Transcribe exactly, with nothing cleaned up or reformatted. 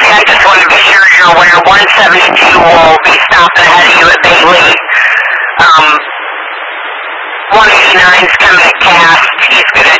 I just want to be sure you're aware one seventy-two will be stopping ahead of you at Bailey. Um, one eighty-nine is coming at Cass. He's going to